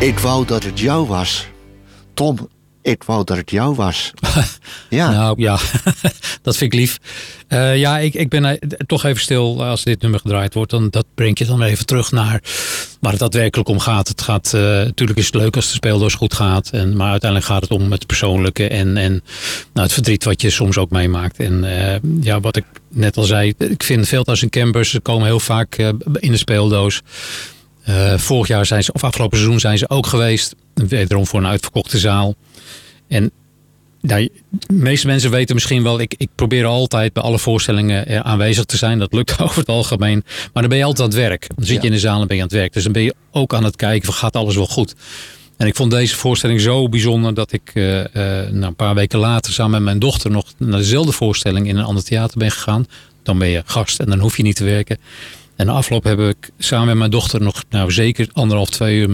Ik wou dat het jou was. Tom, ik wou dat het jou was. Ja. Nou ja, dat vind ik lief. Ik ben toch even stil als dit nummer gedraaid wordt. Dan dat brengt je dan even terug naar waar het daadwerkelijk om gaat. Het gaat natuurlijk is het leuk als de speeldoos goed gaat. Maar uiteindelijk gaat het om het persoonlijke en het verdriet wat je soms ook meemaakt. En wat ik net al zei, ik vind Veldhuis en Cambers, ze komen heel vaak in de speeldoos. Vorig jaar afgelopen seizoen zijn ze ook geweest. Wederom voor een uitverkochte zaal. En de meeste mensen weten misschien wel, ik probeer altijd bij alle voorstellingen aanwezig te zijn. Dat lukt over het algemeen. Maar dan ben je altijd aan het werk. Dan zit je in de zaal en ben je aan het werk. Dus dan ben je ook aan het kijken, gaat alles wel goed? En ik vond deze voorstelling zo bijzonder dat ik een paar weken later samen met mijn dochter nog naar dezelfde voorstelling in een ander theater ben gegaan. Dan ben je gast en dan hoef je niet te werken. En na afloop heb ik samen met mijn dochter nog zeker 1,5-2 uur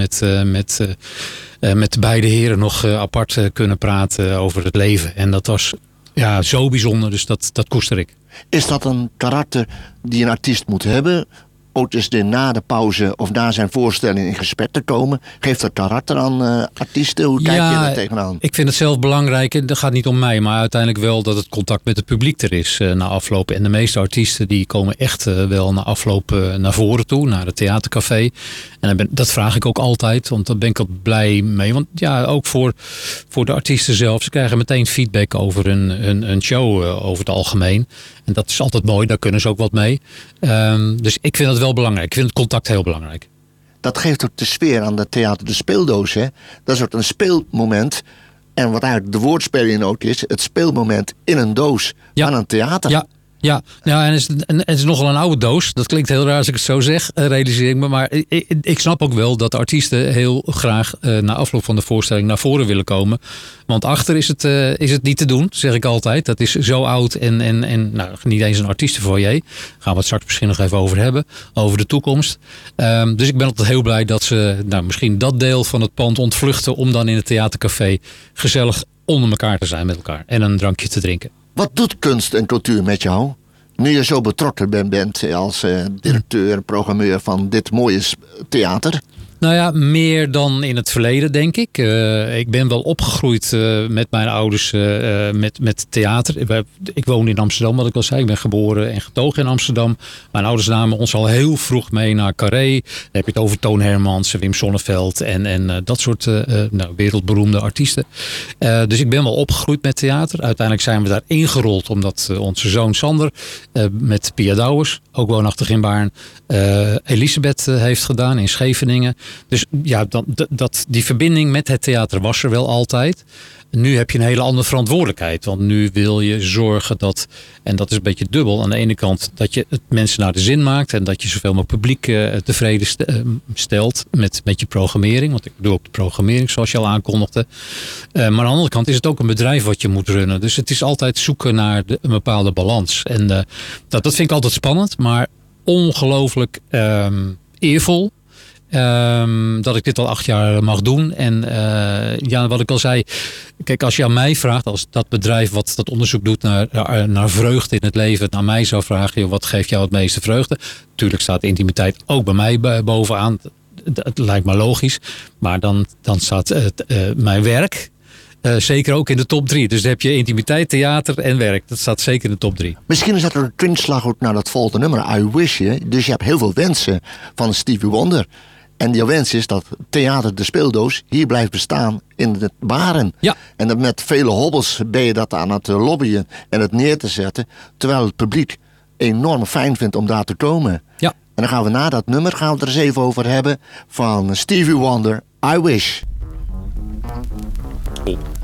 met beide heren nog apart kunnen praten over het leven. En dat was zo bijzonder, dus dat koester ik. Is dat een karakter die een artiest moet hebben? Ook is na de pauze of na zijn voorstelling in gesprek te komen? Geeft dat karakter aan artiesten? Hoe kijk je daar tegenaan? Ik vind het zelf belangrijk. Dat gaat niet om mij, maar uiteindelijk wel dat het contact met het publiek er is na afloop. En de meeste artiesten die komen echt wel na afloop naar voren toe, naar het theatercafé. En dat vraag ik ook altijd, want daar ben ik ook blij mee. Want ook voor de artiesten zelf, ze krijgen meteen feedback over een show over het algemeen. En dat is altijd mooi, daar kunnen ze ook wat mee. Dus ik vind het wel belangrijk. Ik vind het contact heel belangrijk. Dat geeft ook de sfeer aan het theater, de speeldoos. Hè? Dat is ook een speelmoment. En wat eigenlijk de woordspeling ook is, het speelmoment in een doos aan een theater. Ja, en het is nogal een oude doos. Dat klinkt heel raar als ik het zo zeg, realiseer ik me. Maar ik snap ook wel dat de artiesten heel graag na afloop van de voorstelling naar voren willen komen. Want achter is het niet te doen, zeg ik altijd. Dat is zo oud en niet eens een artiestenfoyer. Gaan we het straks misschien nog even over hebben. Over de toekomst. Dus ik ben altijd heel blij dat ze misschien dat deel van het pand ontvluchten om dan in het theatercafé gezellig onder elkaar te zijn met elkaar. En een drankje te drinken. Wat doet kunst en cultuur met jou? Nu je zo betrokken bent als directeur en programmeur van dit mooie theater. Nou ja, meer dan in het verleden, denk ik. Ik ben wel opgegroeid met mijn ouders met theater. Ik woon in Amsterdam, wat ik al zei. Ik ben geboren en getogen in Amsterdam. Mijn ouders namen ons al heel vroeg mee naar Carré. Dan heb je het over Toon Hermans, Wim Sonneveld en dat soort wereldberoemde artiesten. Dus ik ben wel opgegroeid met theater. Uiteindelijk zijn we daar ingerold omdat onze zoon Sander met Pia Douwers, ook woonachtig in Baarn, Elisabeth heeft gedaan in Scheveningen. Dus die verbinding met het theater was er wel altijd. Nu heb je een hele andere verantwoordelijkheid. Want nu wil je zorgen dat, en dat is een beetje dubbel. Aan de ene kant dat je het mensen naar de zin maakt. En dat je zoveel mogelijk publiek tevreden stelt met je programmering. Want ik doe ook de programmering zoals je al aankondigde. Maar aan de andere kant is het ook een bedrijf wat je moet runnen. Dus het is altijd zoeken naar een bepaalde balans. En dat vind ik altijd spannend. Maar ongelooflijk eervol. Dat ik dit al 8 jaar mag doen. En wat ik al zei. Kijk, als je aan mij vraagt, als dat bedrijf wat dat onderzoek doet naar vreugde in het leven, naar mij zou vragen, wat geeft jou het meeste vreugde? Tuurlijk staat intimiteit ook bij mij bovenaan. Het lijkt me logisch. Maar dan staat mijn werk zeker ook in de top 3. Dus dan heb je intimiteit, theater en werk. Dat staat zeker in de top 3. Misschien is dat een kwinkslag ook naar dat volgende nummer, I Wish You. Dus je hebt heel veel wensen van Stevie Wonder. En die wens is dat theater, de speeldoos, hier blijft bestaan in het Baren. Ja. En dat met vele hobbels ben je dat aan het lobbyen en het neer te zetten. Terwijl het publiek enorm fijn vindt om daar te komen. Ja. En dan gaan we na dat nummer er eens even over hebben van Stevie Wonder, I Wish.